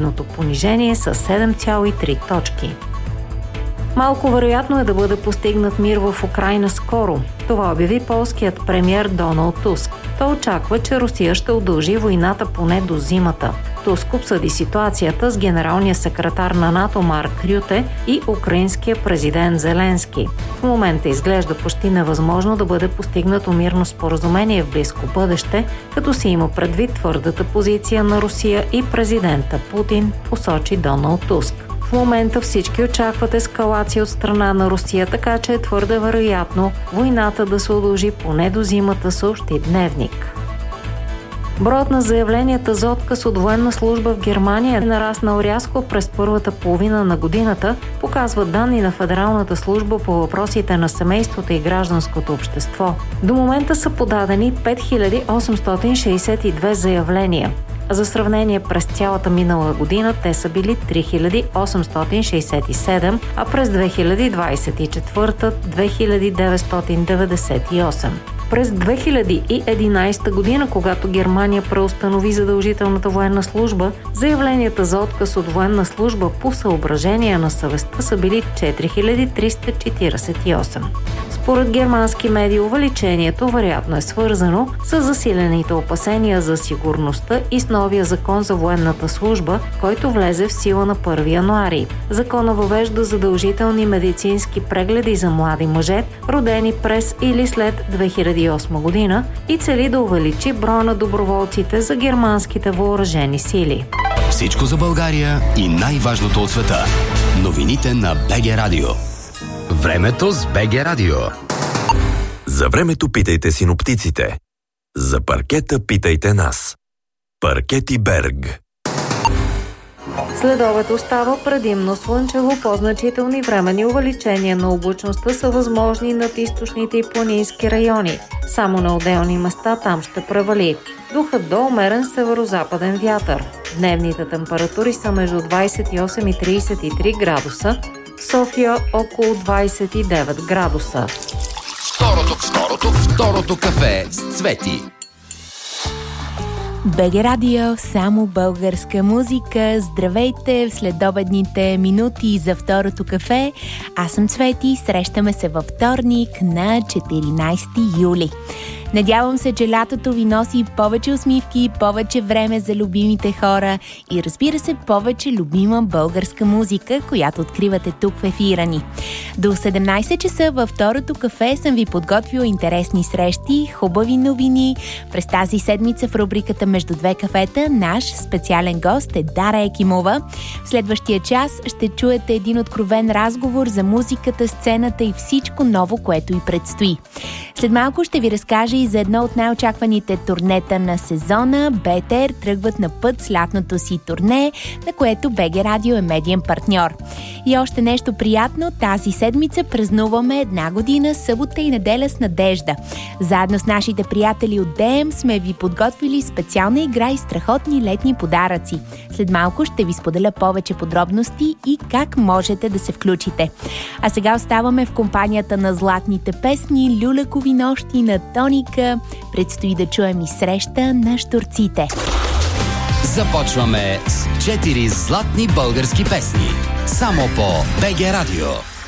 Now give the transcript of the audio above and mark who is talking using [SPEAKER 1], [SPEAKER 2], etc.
[SPEAKER 1] поредното понижение с 7,3 точки. Малко вероятно е да бъде постигнат мир в Украйна скоро. Това обяви полският премиер Доналд Туск. Той очаква, че Русия ще удължи войната поне до зимата. Туск обсъди ситуацията с генералния секретар на НАТО Марк Рюте и украинския президент Зеленски. В момента изглежда почти невъзможно да бъде постигнато мирно споразумение в близко бъдеще, като се има предвид твърдата позиция на Русия и президента Путин, посочи Доналд Туск. В момента всички очакват ескалация от страна на Русия, така че е твърде вероятно войната да се удължи поне до зимата, съобщи Дневник. Броят на заявленията за отказ от военна служба в Германия е нараснал рязко през първата половина на годината, показват данни на Федералната служба по въпросите на семейството и гражданското общество. До момента са подадени 5862 заявления. За сравнение, през цялата минала година те са били 3867, а през 2024 2998. През 2011 година, когато Германия преустанови задължителната военна служба, заявленията за отказ от военна служба по съображения на съвестта са били 4348. Според германски медии, увеличението вероятно е свързано с засилените опасения за сигурността и с новия закон за военната служба, който влезе в сила на 1 януари. Закона въвежда задължителни медицински прегледи за млади мъже, родени през или след 2008 година и цели да увеличи броя на доброволците за германските въоръжени сили.
[SPEAKER 2] Всичко за България и най-важното от света. Новините на БГ Радио.
[SPEAKER 3] Времето с БГ Радио. За времето питайте синоптиците. За паркета питайте нас. Паркети Берг.
[SPEAKER 1] Следобед остава предимно слънчево, по-значителни временни увеличения на облачността са възможни над източните и планински райони. Само на отделни места там ще превали. Духът до умерен северо-западен вятър. Дневните температури са между 28 и 33 градуса, в София около 29 градуса.
[SPEAKER 2] Второто кафе с Цвети.
[SPEAKER 4] БГ Радио, само българска музика. Здравейте в следобедните минути за второто кафе. Аз съм Цвети, срещаме се във вторник на 14 юли. Надявам се, че лятото ви носи повече усмивки, повече време за любимите хора и разбира се, повече любима българска музика, която откривате тук в ефира ни. До 17 часа във второто кафе съм ви подготвила интересни срещи, хубави новини. През тази седмица в рубриката Между две кафета наш специален гост е Дара Екимова. В следващия час ще чуете един откровен разговор за музиката, сцената и всичко ново, което й предстои. След малко ще ви разкажа и за едно от най-очакваните турнета на сезона. БТР тръгват на път с лятното си турне, на което БГ Радио е медиен партньор. И още нещо приятно, тази седмица празнуваме 1 година, събота и неделя с Надежда. Заедно с нашите приятели от ДМ сме ви подготвили специална игра и страхотни летни подаръци. След малко ще ви споделя повече подробности и как можете да се включите. А сега оставаме в компанията на златните песни, люлякови нощи на Тоника. Предстои да чуем и среща на щурците.
[SPEAKER 2] Започваме с 4 златни български песни. Само по БГ Радио.